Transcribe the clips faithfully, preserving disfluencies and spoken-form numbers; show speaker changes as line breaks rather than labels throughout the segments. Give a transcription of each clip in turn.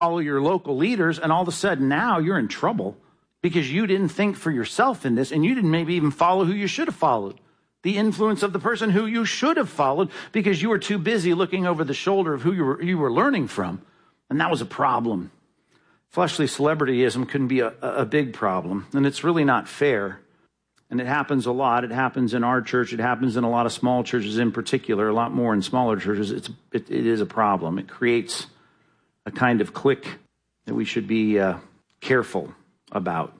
follow your local leaders, and all of a sudden now you're in trouble because you didn't think for yourself in this, and you didn't maybe even follow who you should have followed. The influence of the person who you should have followed because you were too busy looking over the shoulder of who you were, you were learning from. And that was a problem. Fleshly celebrityism can be a, a big problem, and it's really not fair. And it happens a lot. It happens in our church. It happens in a lot of small churches in particular, a lot more in smaller churches. It's, it, it is a problem. It creates a kind of clique that we should be uh, careful about.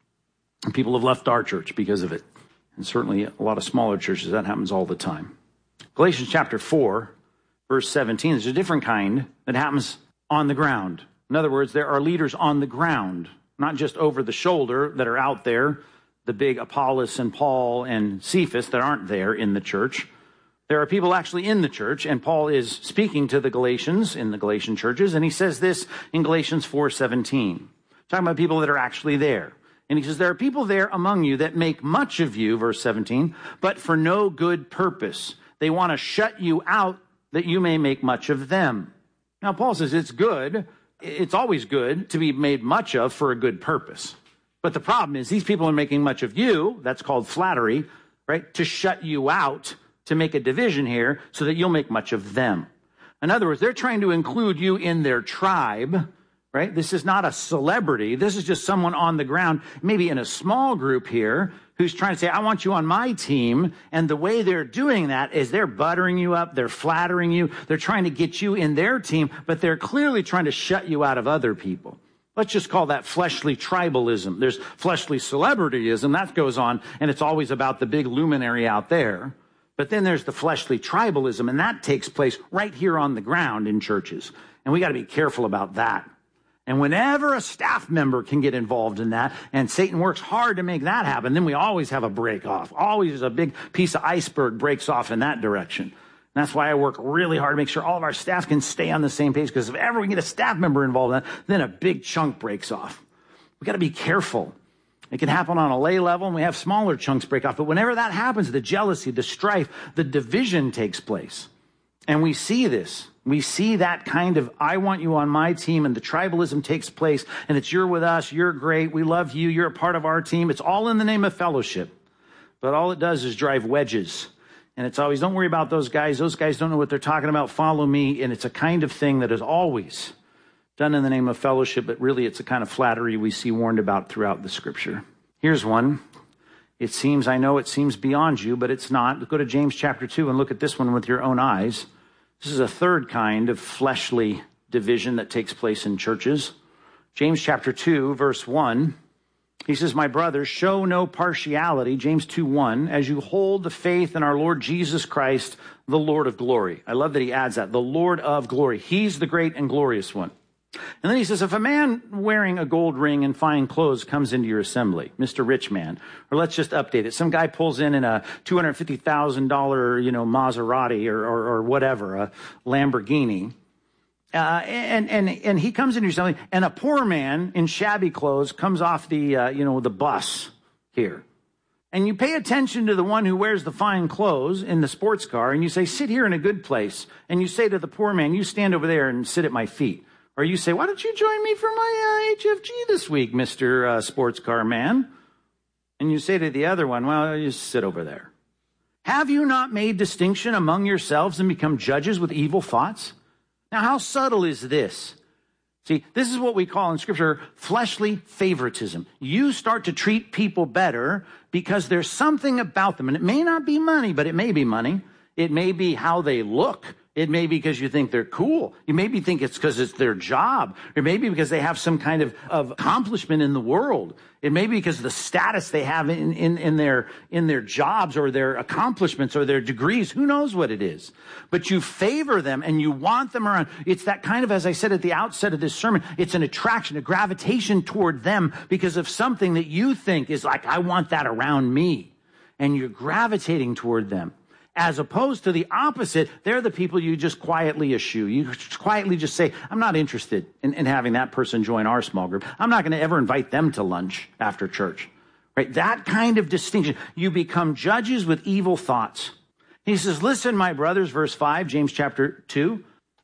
And people have left our church because of it. And certainly a lot of smaller churches, that happens all the time. Galatians chapter four, verse seventeen, there's a different kind that happens on the ground. In other words, there are leaders on the ground, not just over the shoulder that are out there, the big Apollos and Paul and Cephas that aren't there in the church. There are people actually in the church, and Paul is speaking to the Galatians in the Galatian churches, and he says this in Galatians four seventeen, talking about people that are actually there. And he says, there are people there among you that make much of you, verse seventeen, but for no good purpose. They want to shut you out that you may make much of them. Now, Paul says it's good. It's always good to be made much of for a good purpose. But the problem is these people are making much of you. That's called flattery, right? To shut you out, to make a division here so that you'll make much of them. In other words, they're trying to include you in their tribe, right? This is not a celebrity. This is just someone on the ground, maybe in a small group here, who's trying to say, I want you on my team. And the way they're doing that is they're buttering you up. They're flattering you. They're trying to get you in their team, but they're clearly trying to shut you out of other people. Let's just call that fleshly tribalism. There's fleshly celebrityism. That goes on, and it's always about the big luminary out there. But then there's the fleshly tribalism, and that takes place right here on the ground in churches. And we got to be careful about that. And whenever a staff member can get involved in that, and Satan works hard to make that happen, then we always have a break off. Always a big piece of iceberg breaks off in that direction. And that's why I work really hard to make sure all of our staff can stay on the same page, because if ever we get a staff member involved in that, then a big chunk breaks off. We got to be careful. It can happen on a lay level, and we have smaller chunks break off. But whenever that happens, the jealousy, the strife, the division takes place. And we see this. We see that kind of, I want you on my team, and the tribalism takes place, and it's you're with us, you're great, we love you, you're a part of our team. It's all in the name of fellowship. But all it does is drive wedges. And it's always, don't worry about those guys. Those guys don't know what they're talking about. Follow me. And it's a kind of thing that is always done in the name of fellowship, but really it's a kind of flattery we see warned about throughout the scripture. Here's one. It seems, I know it seems beyond you, but it's not. Go to James chapter two and look at this one with your own eyes. This is a third kind of fleshly division that takes place in churches. James chapter two, verse one, he says, my brothers, show no partiality, James two one, as you hold the faith in our Lord Jesus Christ, the Lord of glory. I love that he adds that, the Lord of glory. He's the great and glorious one. And then he says, if a man wearing a gold ring and fine clothes comes into your assembly, Mister Rich Man, or let's just update it. Some guy pulls in in a two hundred fifty thousand dollars, you know, Maserati or, or, or whatever, a Lamborghini. Uh, and, and, and he comes into your assembly, and a poor man in shabby clothes comes off the, uh, you know, the bus here. And you pay attention to the one who wears the fine clothes in the sports car, and you say, sit here in a good place. And you say to the poor man, you stand over there and sit at my feet. Or you say, why don't you join me for my uh, H F G this week, Mister Uh, sports car man? And you say to the other one, well, you sit over there. Have you not made distinction among yourselves and become judges with evil thoughts? Now, how subtle is this? See, this is what we call in Scripture fleshly favoritism. You start to treat people better because there's something about them. And it may not be money, but it may be money. It may be how they look. It may be because you think they're cool. You maybe think it's because it's their job. Or maybe because they have some kind of, of accomplishment in the world. It may be because of the status they have in, in, in their in their jobs or their accomplishments or their degrees. Who knows what it is? But you favor them and you want them around. It's that kind of, as I said at the outset of this sermon, it's an attraction, a gravitation toward them because of something that you think is like, I want that around me. And you're gravitating toward them. As opposed to the opposite, they're the people you just quietly eschew. You just quietly just say, I'm not interested in, in having that person join our small group. I'm not going to ever invite them to lunch after church. Right? That kind of distinction. You become judges with evil thoughts. He says, listen, my brothers, verse five, James chapter two.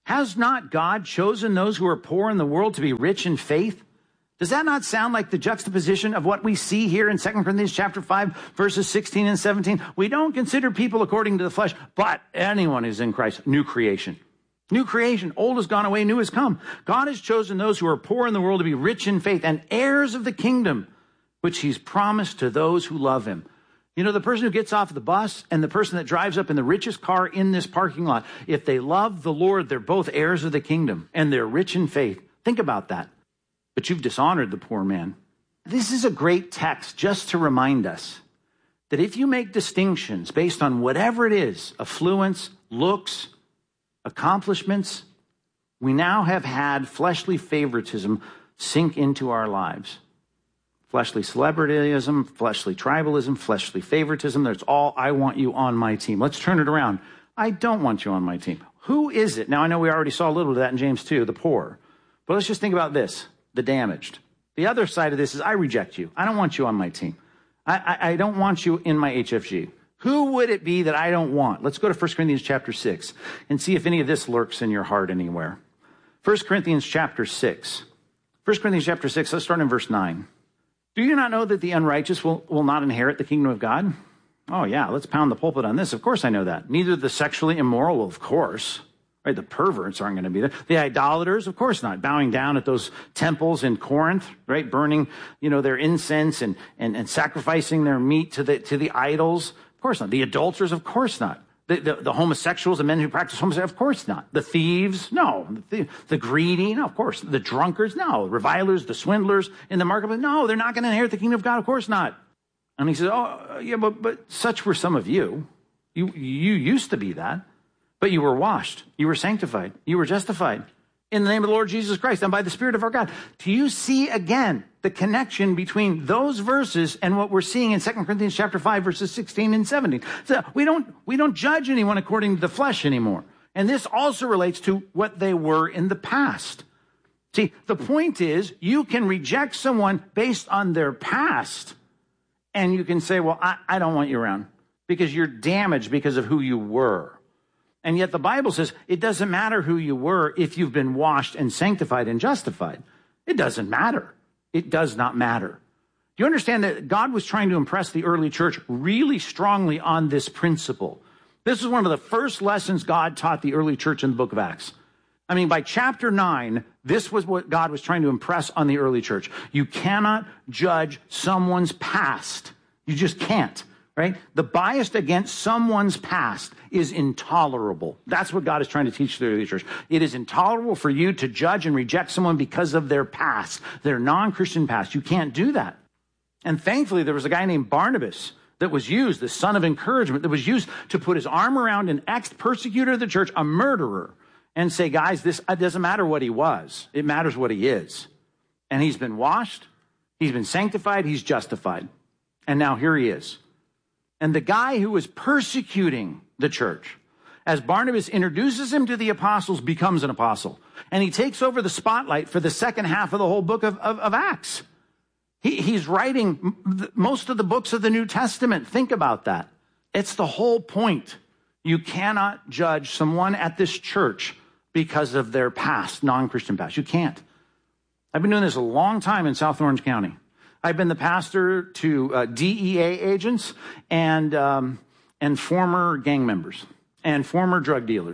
Has not God chosen those who are poor in the world to be rich in faith? Does that not sound like the juxtaposition of what we see here in Second Corinthians chapter five, verses sixteen and seventeen? We don't consider people according to the flesh, but anyone who's in Christ, new creation. New creation, old has gone away, new has come. God has chosen those who are poor in the world to be rich in faith and heirs of the kingdom, which he's promised to those who love him. You know, the person who gets off the bus and the person that drives up in the richest car in this parking lot, if they love the Lord, they're both heirs of the kingdom and they're rich in faith. Think about that. But you've dishonored the poor man. This is a great text just to remind us that if you make distinctions based on whatever it is, affluence, looks, accomplishments, we now have had fleshly favoritism sink into our lives. Fleshly celebrityism, fleshly tribalism, fleshly favoritism. There's all, I want you on my team. Let's turn it around. I don't want you on my team. Who is it? Now, I know we already saw a little bit of that in James two, the poor. But let's just think about this, the damaged. The other side of this is I reject you. I don't want you on my team. I, I, I don't want you in my H F G. Who would it be that I don't want? Let's go to First Corinthians chapter six and see if any of this lurks in your heart anywhere. First Corinthians chapter six. First Corinthians chapter six, let's start in verse nine. Do you not know that the unrighteous will, will not inherit the kingdom of God? Oh yeah, let's pound the pulpit on this. Of course I know that. Neither the sexually immoral, well, of course. Right? The perverts aren't going to be there. The idolaters, of course not. Bowing down at those temples in Corinth, right? Burning, you know, their incense and, and, and sacrificing their meat to the, to the idols. Of course not. The adulterers, of course not. The, the, the homosexuals, the men who practice homosexuality, of course not. The thieves, no. The, the greedy, no, of course. The drunkards, no. Revilers, the swindlers in the marketplace, no, they're not going to inherit the kingdom of God, of course not. And he says, oh, yeah, but, but such were some of you. You, you used to be that, but you were washed. You were sanctified. You were justified in the name of the Lord Jesus Christ and by the Spirit of our God. Do you see again the connection between those verses and what we're seeing in Second Corinthians chapter five, verses sixteen and seventeen? So we don't, we don't judge anyone according to the flesh anymore. And this also relates to what they were in the past. See, the point is you can reject someone based on their past and you can say, well, I, I don't want you around because you're damaged because of who you were. And yet the Bible says it doesn't matter who you were if you've been washed and sanctified and justified. It doesn't matter. It does not matter. Do you understand that God was trying to impress the early church really strongly on this principle? This is one of the first lessons God taught the early church in the book of Acts. I mean, by chapter nine, this was what God was trying to impress on the early church. You cannot judge someone's past. You just can't. Right? The bias against someone's past is intolerable. That's what God is trying to teach the early church. It is intolerable for you to judge and reject someone because of their past, their non-Christian past. You can't do that. And thankfully, there was a guy named Barnabas that was used, the son of encouragement, that was used to put his arm around an ex-persecutor of the church, a murderer, and say, guys, this it doesn't matter what he was. It matters what he is. And he's been washed, he's been sanctified, he's justified. And now here he is. And the guy who was persecuting the church, as Barnabas introduces him to the apostles, becomes an apostle. And he takes over the spotlight for the second half of the whole book of, of, of Acts. He, he's writing most of the books of the New Testament. Think about that. It's the whole point. You cannot judge someone at this church because of their past, non-Christian past. You can't. I've been doing this a long time in South Orange County. I've been the pastor to uh, D E A agents and um, and former gang members and former drug dealers.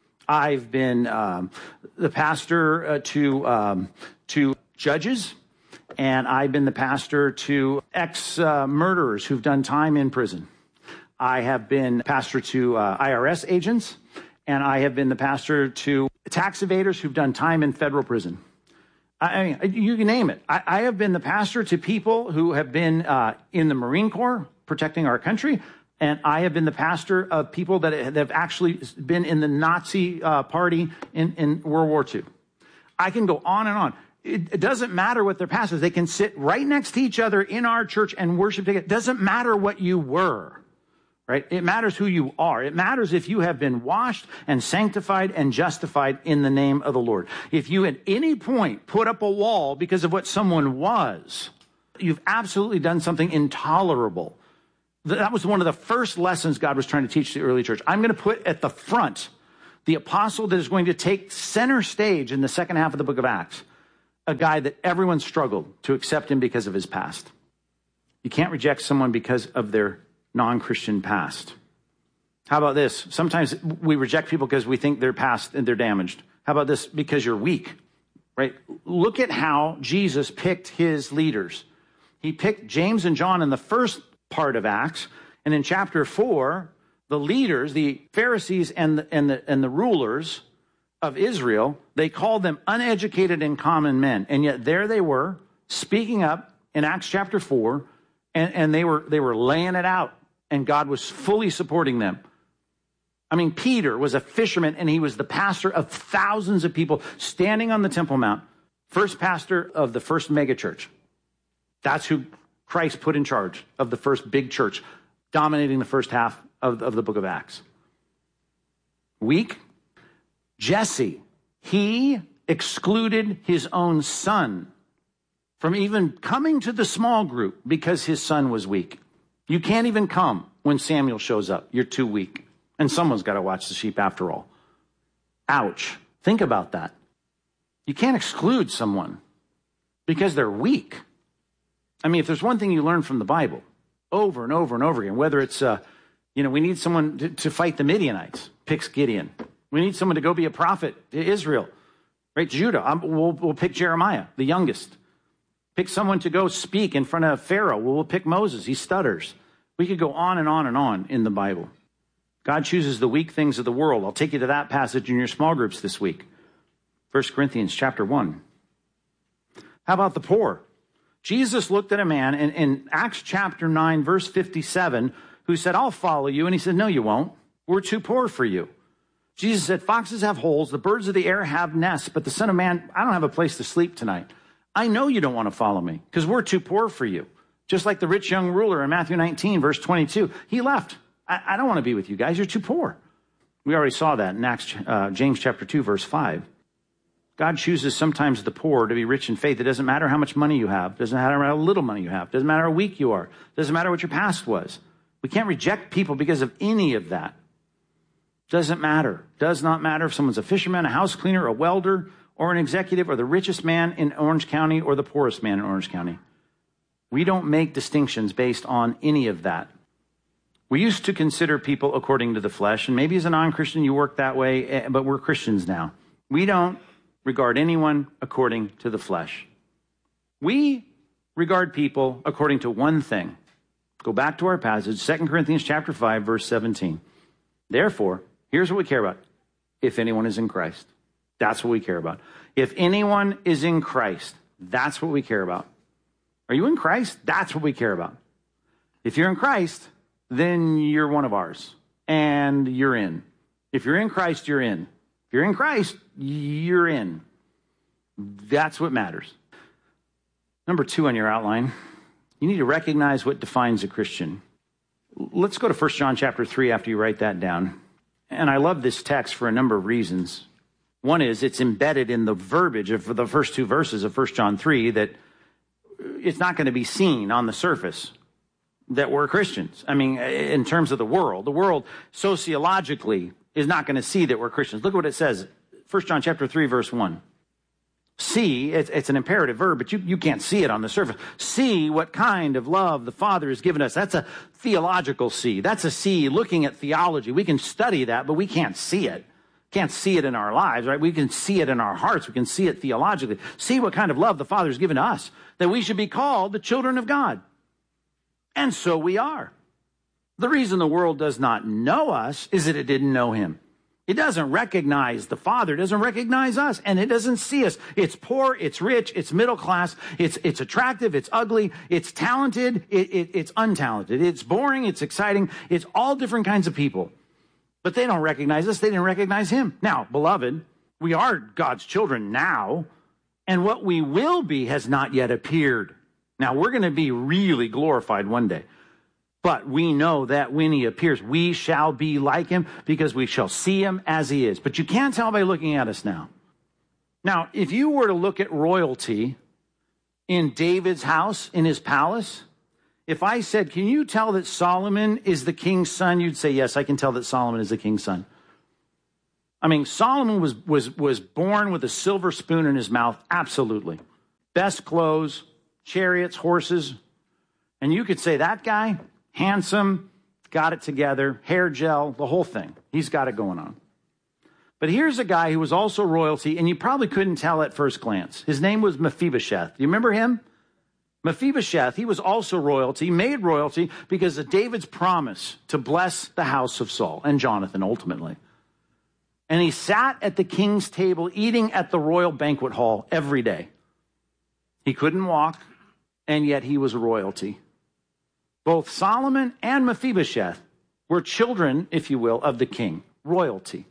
I've been um, the pastor uh, to um, to judges, and I've been the pastor to ex-murderers uh, who've done time in prison. I have been pastor to uh, I R S agents, and I have been the pastor to tax evaders who've done time in federal prison. I mean, you can name it. I, I have been the pastor to people who have been uh, in the Marine Corps protecting our country, and I have been the pastor of people that have actually been in the Nazi uh, party in, in World War Two. I can go on and on. It, it doesn't matter what their past is. They can sit right next to each other in our church and worship together. It doesn't matter what you were. Right? It matters who you are. It matters if you have been washed and sanctified and justified in the name of the Lord. If you at any point put up a wall because of what someone was, you've absolutely done something intolerable. That was one of the first lessons God was trying to teach the early church. I'm going to put at the front The apostle that is going to take center stage in the second half of the book of Acts, a guy that everyone struggled to accept him because of his past. You can't reject someone because of their non-Christian past. How about this? Sometimes we reject people because we think they're past and they're damaged. How about this? Because you're weak, right? Look at how Jesus picked his leaders. He picked James and John in the first part of Acts, and in chapter four, the leaders, the Pharisees and the, and the, and the rulers of Israel, they called them uneducated and common men. And yet there they were speaking up in Acts chapter four, and, and they were, they were laying it out, and God was fully supporting them. I mean, Peter was a fisherman, and he was the pastor of thousands of people standing on the Temple Mount, first pastor of the first megachurch. That's who Christ put in charge of the first big church, dominating the first half of, of the book of Acts. Weak. Jesse, he excluded his own son from even coming to the small group because his son was weak. You can't even come when Samuel shows up. You're too weak. And someone's got to watch the sheep after all. Ouch. Think about that. You can't exclude someone because they're weak. I mean, if there's one thing you learn from the Bible over and over and over again, whether it's, uh, you know, we need someone to, to fight the Midianites, picks Gideon. We need someone to go be a prophet to Israel, right? Judah, um, we'll, we'll pick Jeremiah, the youngest. Pick someone to go speak in front of Pharaoh. Well, we'll pick Moses. He stutters. We could go on and on and on in the Bible. God chooses the weak things of the world. I'll take you to that passage in your small groups this week. First Corinthians chapter one. How about the poor? Jesus looked at a man in, in Acts chapter nine, verse fifty-seven, who said, I'll follow you. And he said, no, you won't. We're too poor for you. Jesus said, foxes have holes, the birds of the air have nests, but the Son of Man, I don't have a place to sleep tonight. I know you don't want to follow me because we're too poor for you. Just like the rich young ruler in Matthew nineteen, verse twenty-two. He left. I, I don't want to be with you guys. You're too poor. We already saw that in Acts, uh, James chapter two, verse five. God chooses sometimes the poor to be rich in faith. It doesn't matter how much money you have. It doesn't matter how little money you have. It doesn't matter how weak you are. It doesn't matter what your past was. We can't reject people because of any of that. Doesn't matter. Does not matter if someone's a fisherman, a house cleaner, a welder, or an executive, or the richest man in Orange County, or the poorest man in Orange County. We don't make distinctions based on any of that. We used to consider people according to the flesh, and maybe as a non-Christian you work that way, but we're Christians now. We don't regard anyone according to the flesh. We regard people according to one thing. Go back to our passage, Second Corinthians chapter five, verse seventeen. Therefore, here's what we care about. If anyone is in Christ, that's what we care about. If anyone is in Christ, that's what we care about. Are you in Christ? That's what we care about. If you're in Christ, then you're one of ours, and you're in. If you're in Christ, you're in. If you're in Christ, you're in. That's what matters. Number two on your outline, you need to recognize what defines a Christian. Let's go to First John chapter three after you write that down. And I love this text for a number of reasons. One is it's embedded in the verbiage of the first two verses of First John three that it's not going to be seen on the surface that we're Christians. I mean, in terms of the world, the world sociologically is not going to see that we're Christians. Look at what it says. First John chapter three, verse one. See, it's, it's an imperative verb, but you, you can't see it on the surface. See what kind of love the Father has given us. That's a theological see. That's a see looking at theology. We can study that, but we can't see it. Can't see it in our lives, right? We can see it in our hearts. We can see it theologically. See what kind of love the Father has given to us, that we should be called the children of God. And so we are. The reason the world does not know us is that it didn't know him. It doesn't recognize the Father. It doesn't recognize us, and it doesn't see us. It's poor, it's rich, it's middle class, it's it's attractive, it's ugly, it's talented, it, it, it's untalented, it's boring, it's exciting, it's all different kinds of people. But they don't recognize us. They didn't recognize him. Now, beloved, we are God's children now, and what we will be has not yet appeared. Now, we're going to be really glorified one day. But we know that when he appears, we shall be like him because we shall see him as he is. But you can't tell by looking at us now. Now, if you were to look at royalty in David's house, in his palace, if I said, can you tell that Solomon is the king's son? You'd say, yes, I can tell that Solomon is the king's son. I mean, Solomon was, was, was born with a silver spoon in his mouth. Absolutely. Best clothes, chariots, horses. And you could say that guy, handsome, got it together, hair gel, the whole thing. He's got it going on. But here's a guy who was also royalty, and you probably couldn't tell at first glance. His name was Mephibosheth. You remember him? Mephibosheth, he was also royalty, made royalty because of David's promise to bless the house of Saul and Jonathan ultimately. And he sat at the king's table eating at the royal banquet hall every day. He couldn't walk, and yet he was royalty. Both Solomon and Mephibosheth were children, if you will, of the king, royalty.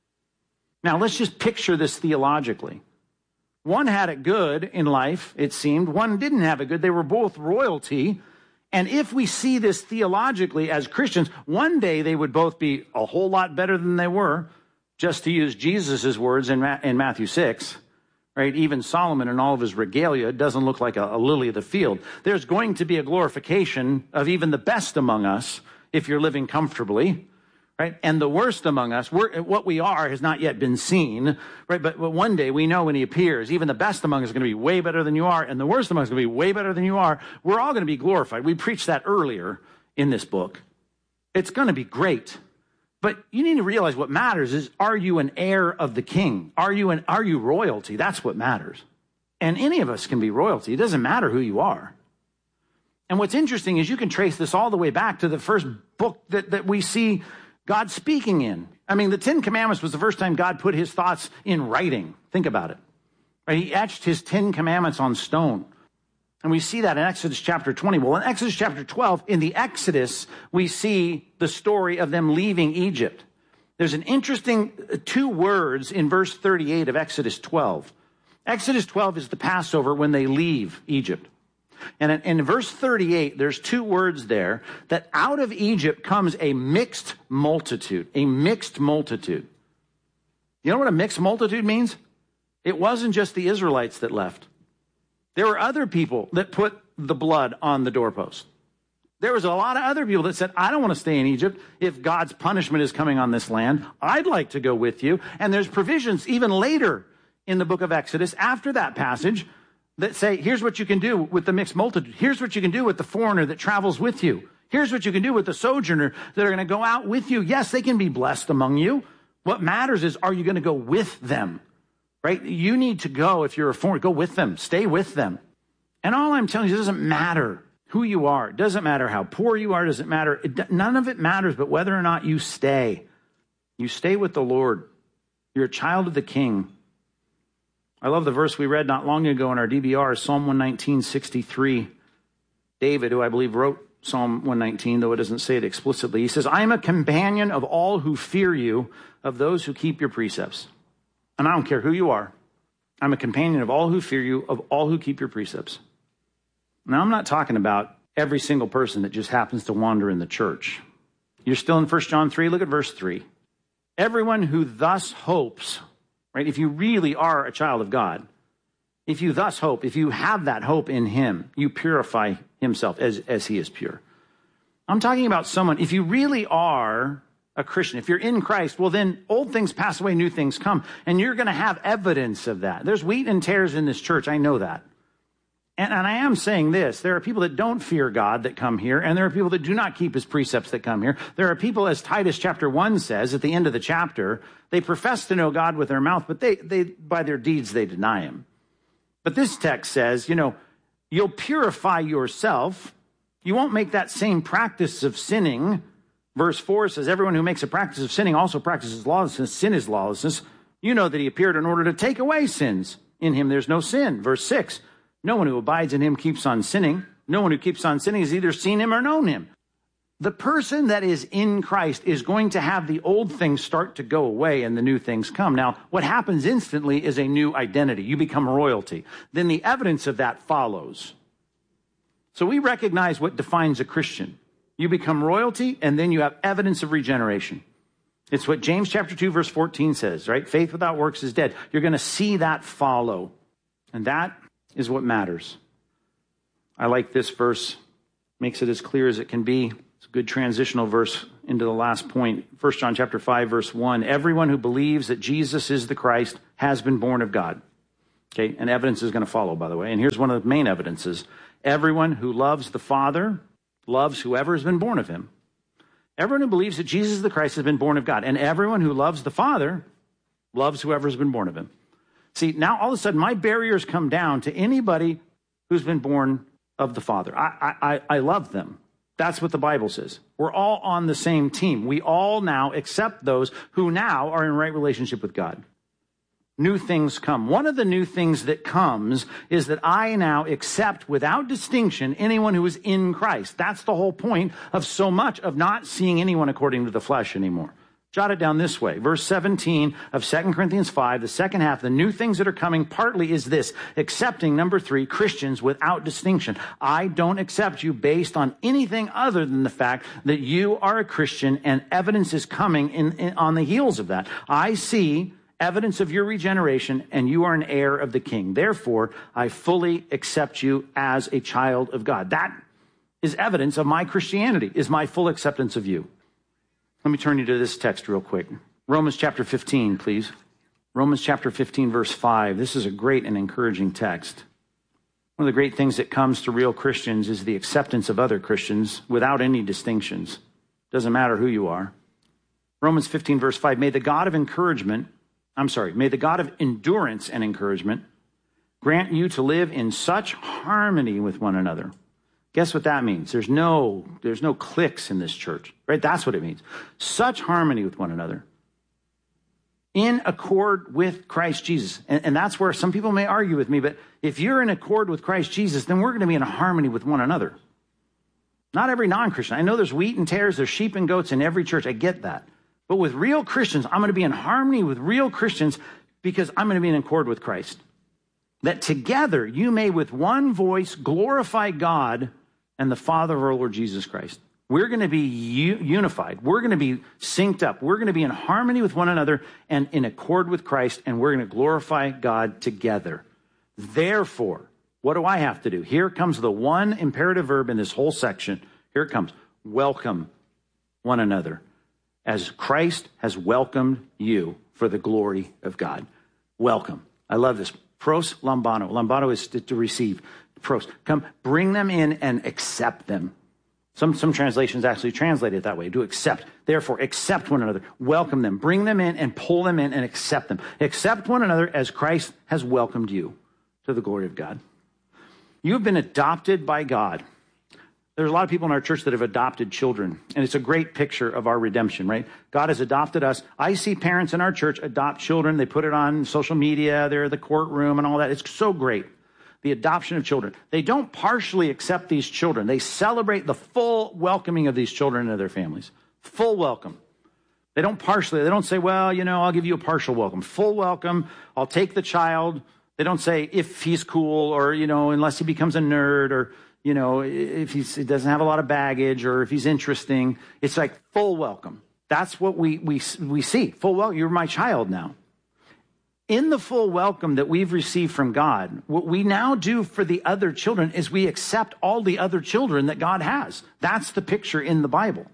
Now, let's just picture this theologically. One had it good in life, it seemed. One didn't have it good. They were both royalty. And if we see this theologically as Christians, one day they would both be a whole lot better than they were, just to use Jesus' words in, Ma- in Matthew six. Right? Even Solomon in all of his regalia doesn't look like a, a lily of the field. There's going to be a glorification of even the best among us if you're living comfortably. Right? And the worst among us, we're, what we are has not yet been seen, right? But, but one day we know when he appears, even the best among us is going to be way better than you are, and the worst among us is going to be way better than you are. We're all going to be glorified. We preached that earlier in this book. It's going to be great. But you need to realize what matters is, are you an heir of the king? Are you an, are you royalty? That's what matters. And any of us can be royalty. It doesn't matter who you are. And what's interesting is you can trace this all the way back to the first book that, that we see God speaking in. I mean, the Ten Commandments was the first time God put his thoughts in writing. Think about it. Right? He etched his Ten Commandments on stone. And we see that in Exodus chapter twenty. Well, in Exodus chapter twelve, in the Exodus, we see the story of them leaving Egypt. There's an interesting two words in verse thirty-eight of Exodus twelve. Exodus twelve is the Passover when they leave Egypt. And in, in verse thirty-eight, there's two words there, that out of Egypt comes a mixed multitude, a mixed multitude. You know what a mixed multitude means? It wasn't just the Israelites that left. There were other people that put the blood on the doorpost. There was a lot of other people that said, I don't want to stay in Egypt. If God's punishment is coming on this land, I'd like to go with you. And there's provisions even later in the book of Exodus, after that passage, that say, here's what you can do with the mixed multitude. Here's what you can do with the foreigner that travels with you. Here's what you can do with the sojourner that are going to go out with you. Yes, they can be blessed among you. What matters is, are you going to go with them? Right? You need to go if you're a foreigner. Go with them. Stay with them. And all I'm telling you, it doesn't matter who you are. It doesn't matter how poor you are. It doesn't matter. It, none of it matters but whether or not you stay. You stay with the Lord. You're a child of the King. I love the verse we read not long ago in our D B R, Psalm one nineteen, sixty-three. David, who I believe wrote Psalm one nineteen, though it doesn't say it explicitly, he says, I am a companion of all who fear you, of those who keep your precepts. And I don't care who you are. I'm a companion of all who fear you, of all who keep your precepts. Now, I'm not talking about every single person that just happens to wander in the church. You're still in First John three. Look at verse three. Everyone who thus hopes, right? If you really are a child of God, if you thus hope, if you have that hope in him, you purify himself as, as he is pure. I'm talking about someone, if you really are a Christian, if you're in Christ, well, then old things pass away, new things come. And you're going to have evidence of that. There's wheat and tares in this church. I know that. And, and I am saying this. There are people that don't fear God that come here, and there are people that do not keep his precepts that come here. There are people, as Titus chapter one says at the end of the chapter, they profess to know God with their mouth, but they, they by their deeds, they deny him. But this text says, you know, you'll purify yourself. You won't make that same practice of sinning. Verse four says, everyone who makes a practice of sinning also practices lawlessness. Sin is lawlessness. You know that he appeared in order to take away sins. In him there's no sin. Verse six, no one who abides in him keeps on sinning. No one who keeps on sinning has either seen him or known him. The person that is in Christ is going to have the old things start to go away and the new things come. Now, what happens instantly is a new identity. You become royalty. Then the evidence of that follows. So we recognize what defines a Christian. You become royalty, and then you have evidence of regeneration. It's what James chapter two, verse fourteen says, right? Faith without works is dead. You're going to see that follow. And that is what matters. I like this verse. Makes it as clear as it can be. It's a good transitional verse into the last point. First John chapter five, verse one. Everyone who believes that Jesus is the Christ has been born of God. Okay, and evidence is going to follow, by the way. And here's one of the main evidences. Everyone who loves the Father loves whoever has been born of him. Everyone who believes that Jesus is the Christ has been born of God. And everyone who loves the Father loves whoever has been born of him. See, now all of a sudden my barriers come down to anybody who's been born of the Father. I, I, I love them. That's what the Bible says. We're all on the same team. We all now accept those who now are in right relationship with God. New things come. One of the new things that comes is that I now accept without distinction anyone who is in Christ. That's the whole point of so much of not seeing anyone according to the flesh anymore. Jot it down this way. Verse seventeen of Second Corinthians five, the second half, the new things that are coming partly is this, accepting, number three, Christians without distinction. I don't accept you based on anything other than the fact that you are a Christian, and evidence is coming in, in on the heels of that. I see evidence of your regeneration, and you are an heir of the King. Therefore, I fully accept you as a child of God. That is evidence of my Christianity, is my full acceptance of you. Let me turn you to this text real quick. Romans chapter fifteen, please. Romans chapter fifteen, verse five. This is a great and encouraging text. One of the great things that comes to real Christians is the acceptance of other Christians without any distinctions. Doesn't matter who you are. Romans fifteen, verse five. May the God of encouragement, I'm sorry, may the God of endurance and encouragement grant you to live in such harmony with one another. Guess what that means? There's no, there's no cliques in this church, right? That's what it means. Such harmony with one another in accord with Christ Jesus. And, and that's where some people may argue with me, but if you're in accord with Christ Jesus, then we're going to be in harmony with one another. Not every non-Christian. I know there's wheat and tares, there's sheep and goats in every church. I get that. But with real Christians, I'm going to be in harmony with real Christians because I'm going to be in accord with Christ. That together you may with one voice glorify God and the Father of our Lord Jesus Christ. We're going to be u- unified. We're going to be synced up. We're going to be in harmony with one another and in accord with Christ, and we're going to glorify God together. Therefore, what do I have to do? Here comes the one imperative verb in this whole section. Here it comes. Welcome one another as Christ has welcomed you for the glory of God. Welcome. I love this. Pros lambano. Lambano is to, to receive. Pros. Come, bring them in and accept them. Some, some translations actually translate it that way, to accept. Therefore, accept one another. Welcome them. Bring them in and pull them in and accept them. Accept one another as Christ has welcomed you to the glory of God. You have been adopted by God. There's a lot of people in our church that have adopted children, and it's a great picture of our redemption, right? God has adopted us. I see parents in our church adopt children. They put it on social media. They're in the courtroom and all that. It's so great. The adoption of children. They don't partially accept these children. They celebrate the full welcoming of these children into their families. Full welcome. They don't partially. They don't say, well, you know, I'll give you a partial welcome. Full welcome. I'll take the child. They don't say if he's cool or, you know, unless he becomes a nerd or, you know, if he's, he doesn't have a lot of baggage or if he's interesting. It's like full welcome. That's what we we we see. Full welcome. You're my child now. In the full welcome that we've received from God, what we now do for the other children is we accept all the other children that God has. That's the picture in the Bible.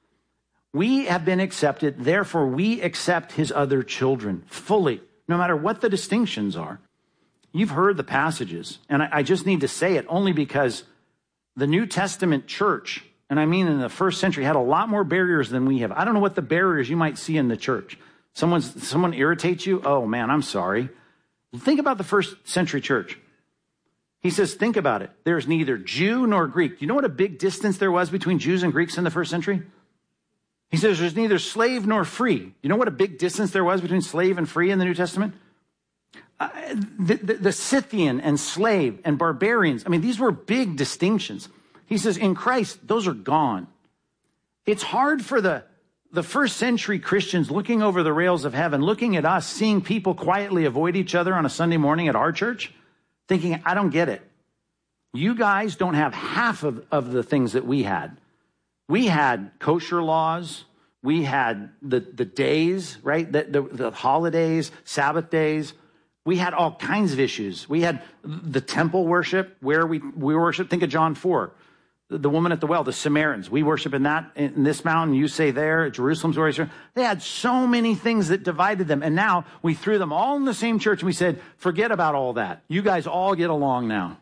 We have been accepted, therefore we accept his other children fully, no matter what the distinctions are. You've heard the passages, and I, I just need to say it only because the New Testament church, and I mean in the first century, had a lot more barriers than we have. I don't know what the barriers you might see in the church. Someone's, someone irritates you? Oh, man, I'm sorry. Think about the first century church. He says, think about it. There's neither Jew nor Greek. You know what a big distance there was between Jews and Greeks in the first century? He says there's neither slave nor free. You know what a big distance there was between slave and free in the New Testament? Uh, the, the, the Scythian and slave and barbarians. I mean, these were big distinctions. He says in Christ, those are gone. It's hard for the The first century Christians looking over the rails of heaven, looking at us, seeing people quietly avoid each other on a Sunday morning at our church, thinking, I don't get it. You guys don't have half of, of the things that we had. We had kosher laws. We had the, the days, right? The, the, the holidays, Sabbath days. We had all kinds of issues. We had the temple worship where we, we worship. Think of John four. The woman at the well, the Samaritans, we worship in that, in this mountain, you say there, Jerusalem's where they had so many things that divided them. And now we threw them all in the same church and we said, forget about all that. You guys all get along now.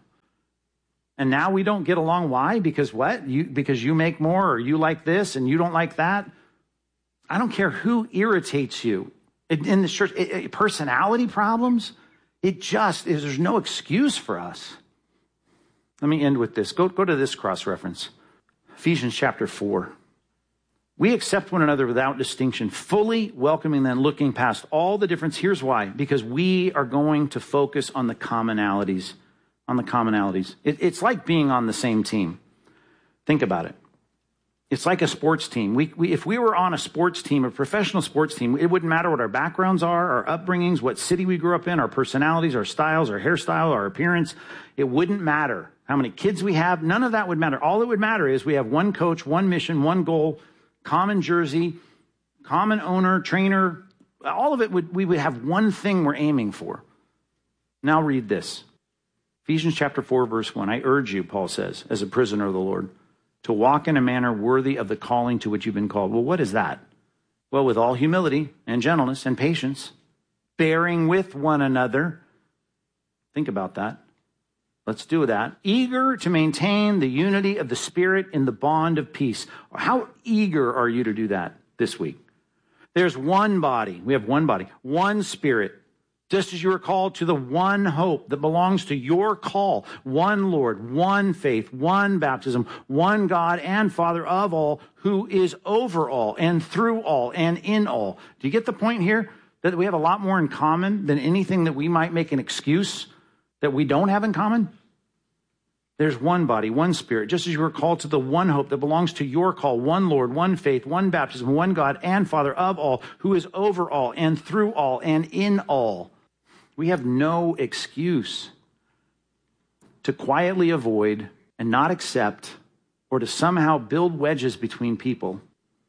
And now we don't get along. Why? Because what? You, because you make more, or you like this and you don't like that. I don't care who irritates you in, in this church. It, it, personality problems, it just is, there's no excuse for us. Let me end with this. Go, go to this cross-reference. Ephesians chapter four. We accept one another without distinction, fully welcoming them, looking past all the difference. Here's why. Because we are going to focus on the commonalities. On the commonalities. It, it's like being on the same team. Think about it. It's like a sports team. We, we, if we were on a sports team, a professional sports team, it wouldn't matter what our backgrounds are, our upbringings, what city we grew up in, our personalities, our styles, our hairstyle, our appearance. It wouldn't matter how many kids we have. None of that would matter. All that would matter is we have one coach, one mission, one goal, common jersey, common owner, trainer. All of it would, we would have one thing we're aiming for. Now read this. Ephesians chapter four, verse one. I urge you, Paul says, as a prisoner of the Lord, to walk in a manner worthy of the calling to which you've been called. Well, what is that? Well, with all humility and gentleness and patience, bearing with one another. Think about that. Let's do that. Eager to maintain the unity of the Spirit in the bond of peace. How eager are you to do that this week? There's one body. We have one body, one Spirit. Just as you are called to the one hope that belongs to your call, one Lord, one faith, one baptism, one God and Father of all, who is over all and through all and in all. Do you get the point here? That we have a lot more in common than anything that we might make an excuse that we don't have in common? There's one body, one Spirit, just as you were called to the one hope that belongs to your call, one Lord, one faith, one baptism, one God and Father of all, who is over all and through all and in all. We have no excuse to quietly avoid and not accept or to somehow build wedges between people.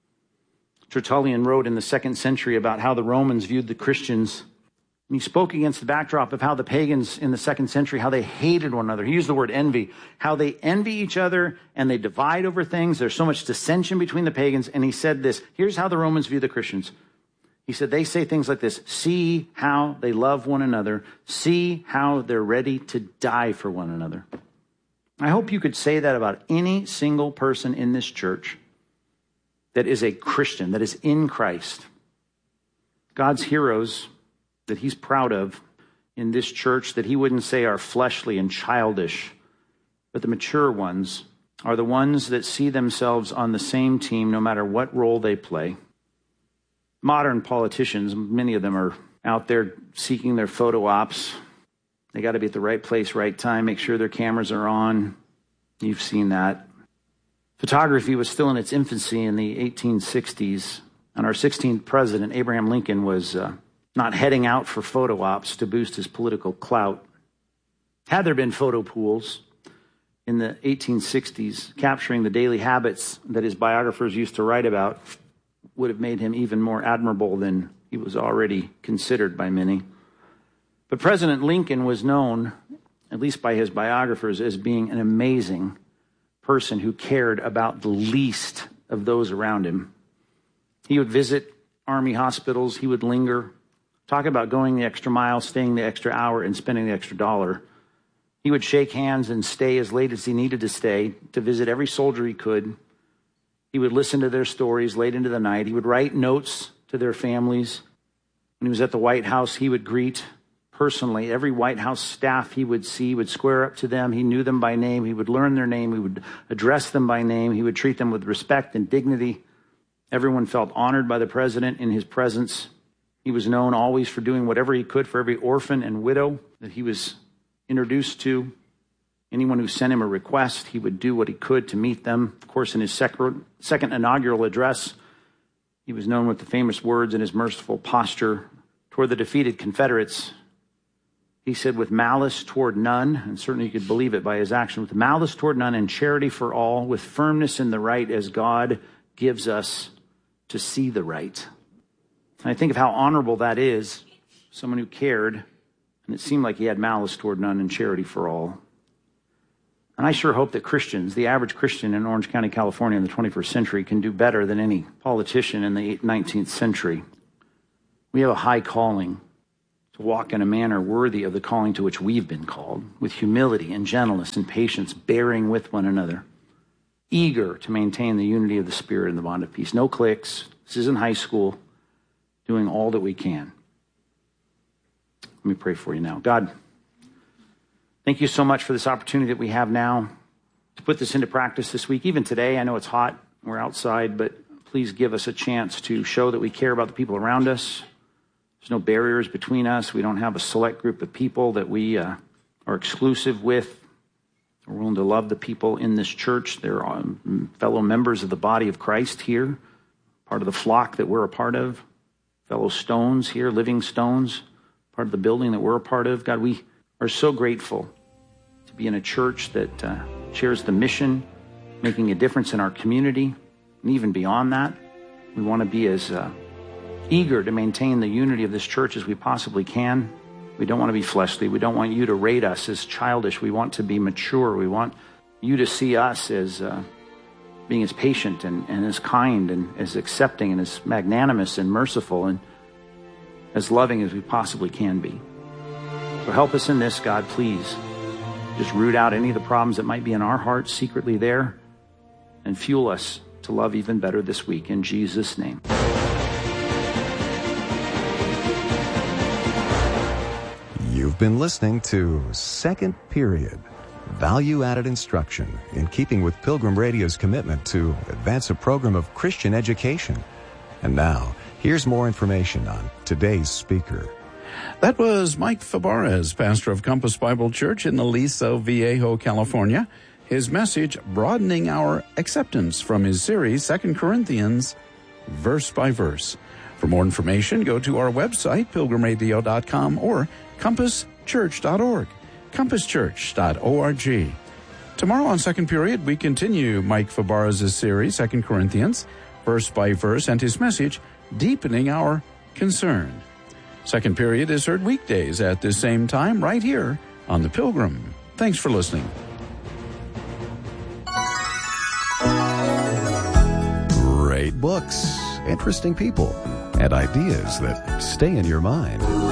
Tertullian wrote in the second century about how the Romans viewed the Christians. And he spoke against the backdrop of how the pagans in the second century, how they hated one another. He used the word envy, how they envy each other and they divide over things. There's so much dissension between the pagans. And he said this, here's how the Romans view the Christians. He said, they say things like this, see how they love one another, see how they're ready to die for one another. I hope you could say that about any single person in this church that is a Christian, that is in Christ. God's heroes that he's proud of in this church, that he wouldn't say are fleshly and childish, but the mature ones are the ones that see themselves on the same team no matter what role they play. Modern politicians, many of them are out there seeking their photo ops. They got to be at the right place, right time, make sure their cameras are on. You've seen that. Photography was still in its infancy in the eighteen sixties, and our sixteenth president, Abraham Lincoln, was uh, not heading out for photo ops to boost his political clout. Had there been photo pools in the eighteen sixties, capturing the daily habits that his biographers used to write about, would have made him even more admirable than he was already considered by many. But President Lincoln was known, at least by his biographers, as being an amazing person who cared about the least of those around him. He would visit army hospitals. He would linger, talk about going the extra mile, staying the extra hour, and spending the extra dollar. He would shake hands and stay as late as he needed to stay to visit every soldier he could. He would listen to their stories late into the night. He would write notes to their families. When he was at the White House, he would greet personally every White House staff he would see, would square up to them. He knew them by name. He would learn their name. He would address them by name. He would treat them with respect and dignity. Everyone felt honored by the president in his presence. He was known always for doing whatever he could for every orphan and widow that he was introduced to. Anyone who sent him a request, he would do what he could to meet them. Of course, in his second, second inaugural address, he was known with the famous words and his merciful posture toward the defeated Confederates. He said, with malice toward none, and certainly you could believe it by his action, with malice toward none and charity for all, with firmness in the right as God gives us to see the right. And I think of how honorable that is, someone who cared, and it seemed like he had malice toward none and charity for all. And I sure hope that Christians, the average Christian in Orange County, California in the twenty-first century, can do better than any politician in the nineteenth century. We have a high calling to walk in a manner worthy of the calling to which we've been called, with humility and gentleness and patience, bearing with one another, eager to maintain the unity of the Spirit and the bond of peace. No cliques. This isn't high school. Doing all that we can. Let me pray for you now. God, thank you so much for this opportunity that we have now to put this into practice this week. Even today, I know it's hot. We're outside, but please give us a chance to show that we care about the people around us. There's no barriers between us. We don't have a select group of people that we uh, are exclusive with. We're willing to love the people in this church. They're um, fellow members of the body of Christ here, part of the flock that we're a part of, fellow stones here, living stones, part of the building that we're a part of. God, we are so grateful to be in a church that uh, shares the mission, making a difference in our community, and even beyond that. We want to be as uh, eager to maintain the unity of this church as we possibly can. We don't want to be fleshly. We don't want you to rate us as childish. We want to be mature. We want you to see us as uh, being as patient and, and as kind and as accepting and as magnanimous and merciful and as loving as we possibly can be. So help us in this, God, please. Just root out any of the problems that might be in our hearts secretly there and fuel us to love even better this week. In Jesus' name.
You've been listening to Second Period, value-added instruction in keeping with Pilgrim Radio's commitment to advance a program of Christian education. And now, here's more information on today's speaker.
That was Mike Fabarez, pastor of Compass Bible Church in Aliso Viejo, California. His message, broadening our acceptance, from his series, Second Corinthians, verse by verse. For more information, go to our website, pilgrim radio dot com, or compass church dot org, compass church dot org. Tomorrow on Second Period, we continue Mike Fabarez's series, Second Corinthians, verse by verse, and his message, deepening our concern. Second Period is heard weekdays at this same time right here on The Pilgrim. Thanks for listening.
Great books, interesting people, and ideas that stay in your mind.